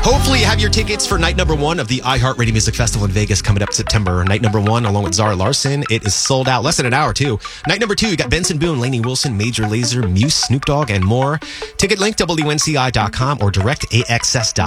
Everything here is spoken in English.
Hopefully you have your tickets for night number 1 of the iHeartRadio Music Festival in Vegas coming up September. Night number 1, along with Zara Larson. It is sold out. Less than an hour, too. Night number 2, you got Benson Boone, Lainey Wilson, Major Lazer, Muse, Snoop Dogg, and more. Ticket link, WNCI.com or directaxs.com.